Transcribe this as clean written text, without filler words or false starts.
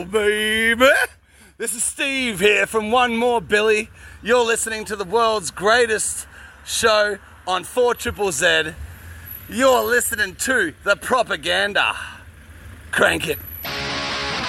Baby, this is Steve here from One More Billy. You're listening to the world's greatest show on 4ZZZ. You're listening to the propaganda. Crank it.